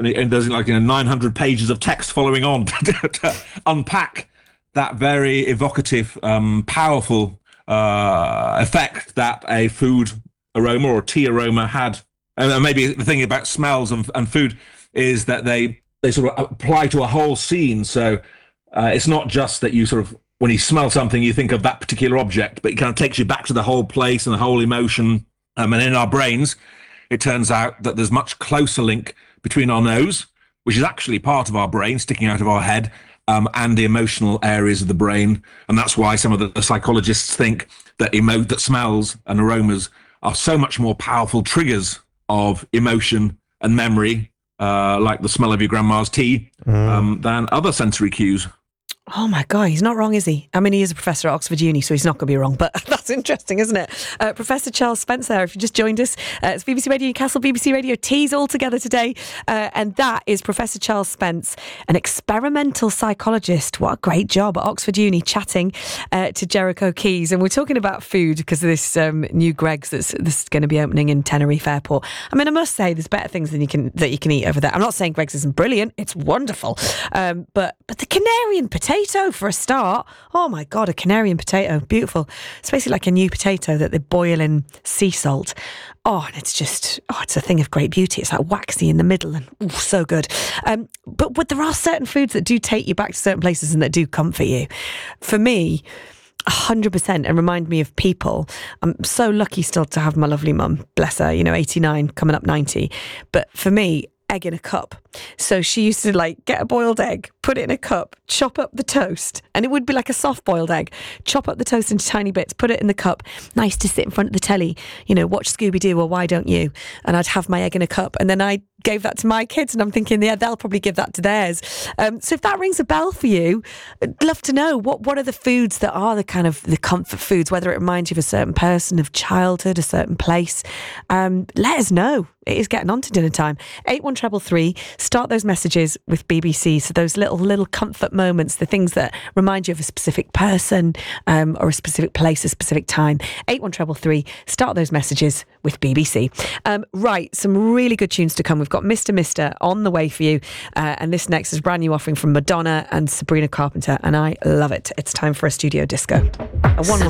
and there's like 900 pages of text following on to unpack that very evocative, powerful effect that a food aroma or tea aroma had. And maybe the thing about smells and food is that they sort of apply to a whole scene. So it's not just that you sort of, when you smell something, you think of that particular object, but it kind of takes you back to the whole place and the whole emotion. And in our brains, it turns out that there's much closer link between our nose, which is actually part of our brain sticking out of our head, and the emotional areas of the brain. And that's why some of the psychologists think that that smells and aromas are so much more powerful triggers of emotion and memory, like the smell of your grandma's tea, than other sensory cues. Oh my God, he's not wrong, is he? I mean, he is a professor at Oxford Uni, so he's not going to be wrong, but that's interesting, isn't it? Professor Charles Spence there, if you just joined us. It's BBC Radio Newcastle, BBC Radio Tees all together today. And that is Professor Charles Spence, an experimental psychologist. What a great job at Oxford Uni, chatting to Jericho Keys. And we're talking about food because of this new Greggs that's going to be opening in Tenerife Airport. I mean, I must say there's better things than you can eat over there. I'm not saying Greggs isn't brilliant, it's wonderful. But the Canarian potato for a start. Oh my God, a Canarian potato. Beautiful. It's basically like a new potato that they boil in sea salt. Oh, and it's just, it's a thing of great beauty. It's like waxy in the middle and so good. But there are certain foods that do take you back to certain places and that do comfort you. For me, 100%, and remind me of people. I'm so lucky still to have my lovely mum, bless her, 89, coming up 90. But for me, egg in a cup. So she used to get a boiled egg, put it in a cup, chop up the toast, and it would be like a soft boiled egg. Chop up the toast into tiny bits, put it in the cup. Nice to sit in front of the telly, watch Scooby-Doo or Why Don't You? And I'd have my egg in a cup, and then I gave that to my kids, and I'm thinking, yeah, they'll probably give that to theirs. So if that rings a bell for you, I'd love to know what are the foods that are the kind of the comfort foods, whether it reminds you of a certain person, of childhood, a certain place. Let us know. It is getting on to dinner time. 81333. Start those messages with BBC. So those little comfort moments, the things that remind you of a specific person, or a specific place, a specific time. 81333. Start those messages with BBC. Right, some really good tunes to come. We've got Mr. on the way for you. And this next is a brand new offering from Madonna and Sabrina Carpenter. And I love it. It's time for a studio disco. A one